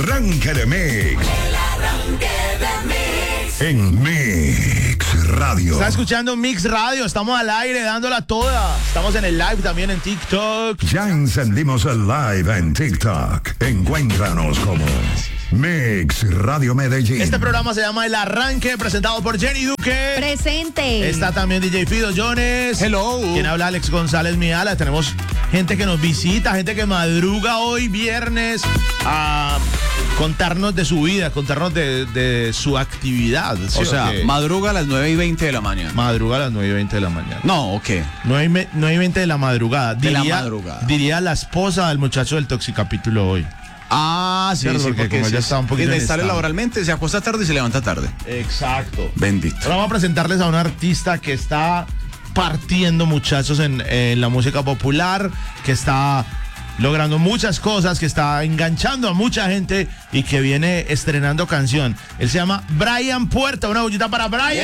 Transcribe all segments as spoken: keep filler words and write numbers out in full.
Arranque de Mix. El arranque de Mix. En Mix Radio. Está escuchando Mix Radio, estamos al aire dándola toda. Estamos en el live también en TikTok. Ya encendimos el live en TikTok. Encuéntranos como Mix Radio Medellín. Este programa se llama El Arranque, presentado por Jenny Duque. Presente. Está también D J Fido Jones. Hello. Quien habla, Alex González Miala. Tenemos gente que nos visita, gente que madruga hoy viernes a contarnos de su vida, contarnos de, de su actividad. ¿Sí O sea, qué? madruga a las nueve y veinte de la mañana. Madruga a las nueve y veinte de la mañana. No, ¿o qué? nueve y veinte de la madrugada. De la Diría, madrugada. diría la esposa del muchacho del Toxicapítulo hoy. Ah, sí, Claro, sí, porque porque, como sí, ella está un poquito de en estar estado. laboralmente, se acuesta tarde y se levanta tarde. Exacto. Bendito. Ahora vamos a presentarles a un artista que está partiendo, muchachos, en, en la música popular, que está logrando muchas cosas, que está enganchando a mucha gente y que viene estrenando canción. Él se llama Brian Puerta. Una bullita para Brian.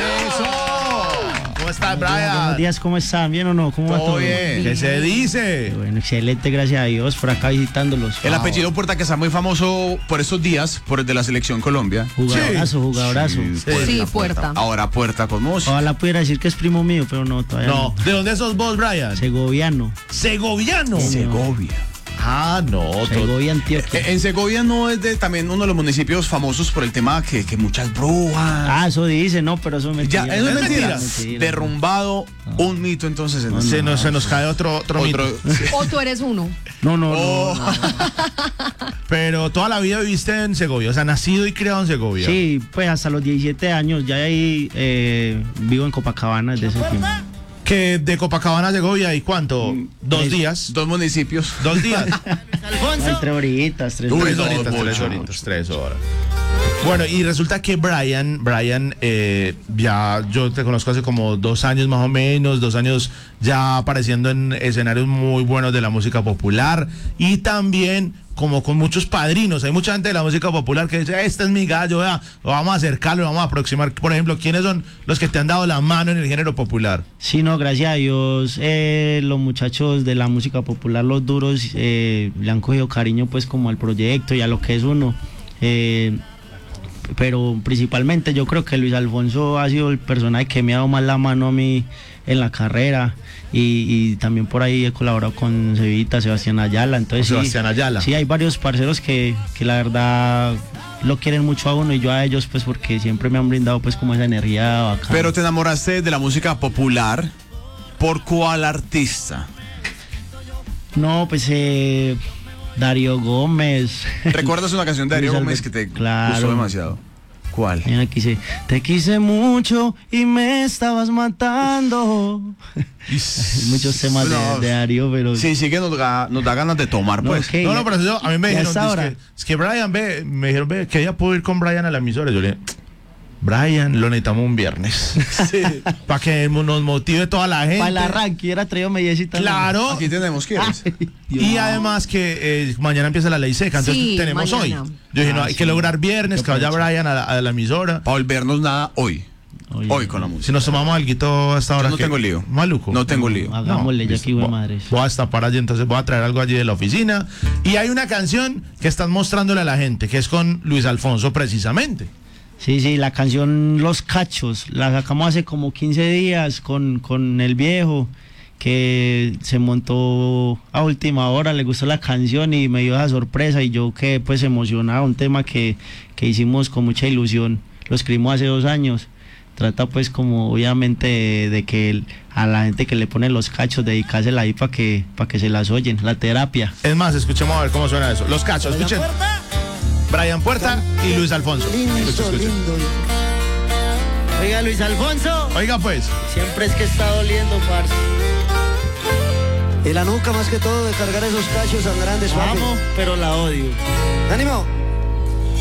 ¿Cómo estás, Brian? Buenos días, ¿cómo están? ¿Bien o no? ¿Cómo va Todo todo? bien. ¿Qué se dice? Bueno, excelente, gracias a Dios, por acá visitándolos. El apellido Puerta, que está muy famoso por estos días, por el de la Selección Colombia. Jugadorazo, jugadorazo. Sí, Puerta. Ahora Puerta con música. Ojalá pudiera decir que es primo mío, pero no, todavía No. no. ¿De dónde sos vos, Brian? Segoviano. Segoviano. Segovia. Ah, no. todo- Segovia, Antioquia. Eh, En Segovia no es de, también uno de los municipios famosos por el tema que, que muchas brujas. Ah, eso dice, no, pero eso es Ya, mentira. eso es ¿Es mentira. mentira? Derrumbado un mito entonces. En Se nos, se nos cae otro, otro, mito. otro, O tú eres uno. No, no, Oh. no, no. Pero toda la vida viviste en Segovia, o sea, nacido y criado en Segovia. Sí, pues hasta los diecisiete años, ya ahí eh, vivo en Copacabana desde ese tiempo. Que de Copacabana a Segovia, ¿y cuánto? Dos tres. días. dos municipios. Dos días. Entre horitas, tres Uy, Tres no, horitas, mucho, tres mucho. horitas, tres horas. Bueno, y resulta que Brian, Brian, eh, ya yo te conozco hace como dos años más o menos, dos años ya apareciendo en escenarios muy buenos de la música popular y también como con muchos padrinos. Hay mucha gente de la música popular que dice, este es mi gallo, vea, lo vamos a acercarlo, lo vamos a aproximar. Por ejemplo, ¿quiénes son los que te han dado la mano en el género popular? Sí, no, gracias a Dios, eh, los muchachos de la música popular, los duros, eh, le han cogido cariño pues como al proyecto y a lo que es uno. Eh, pero principalmente yo creo que Luis Alfonso ha sido el personaje que me ha dado más la mano a mí en la carrera y, y también por ahí he colaborado con Cevita, Sebastián Ayala. Entonces, Con sí, Sebastián Ayala. Sí, hay varios parceros que, que la verdad lo quieren mucho a uno y yo a ellos pues porque siempre me han brindado pues como esa energía bacana. Pero te enamoraste de la música popular. ¿Por cuál artista? No, pues eh, Darío Gómez. ¿Recuerdas una canción de Darío Luis Gómez Albert- que te Claro. gustó demasiado? ¿Cuál? Mira, quise, te quise mucho y me estabas matando. Muchos temas No, de, de Darío, pero Sí, sí que nos da, nos da ganas de tomar, No, pues. ok. No, no, pero yo, a mí me ¿Y a dijeron, esta es hora? que, es que Brian, ve, me dijeron, ve, que ella puedo ir con Brian a la emisora. Yo le dije, Brian, lo necesitamos un viernes. Para que nos motive toda la gente. para el arranque era traído mediecita. Claro. Aquí tenemos, ¿quieres? Y además que eh, mañana empieza la ley seca, entonces Sí, tenemos mañana. hoy. Yo dije, no, Ah, hay sí. que lograr viernes, que vaya Brian a la, a la emisora. Para volvernos nada hoy. Oye, Hoy con la música. Si nos tomamos algo hasta ahora. Yo no ¿qué? tengo lío. Maluco. No tengo lío. Hagámosle ya listo. aquí, güey, Voy- madres. Voy a destapar allí, entonces voy a traer algo allí de la oficina. Y hay una canción que están mostrándole a la gente, que es con Luis Alfonso precisamente. Sí, sí, la canción Los Cachos, la sacamos hace como quince días con, con el viejo, que se montó a última hora, le gustó la canción y me dio esa sorpresa y yo quedé pues emocionado, un tema que, que hicimos con mucha ilusión, lo escribimos hace dos años. Trata pues como obviamente de, de que el- a la gente que le pone los cachos, dedicársela ahí para que, para que se las oyen, la terapia. Es más, escuchemos a ver cómo suena eso. Los Cachos, escuchen. Brian Puerta y Luis Alfonso. Escuchen, escuchen. Oiga, Luis Alfonso, Oiga pues. siempre es que está doliendo, parce. Y la nuca más que todo de cargar esos cachos tan grandes, La papi. amo, pero la odio. ¡Ánimo!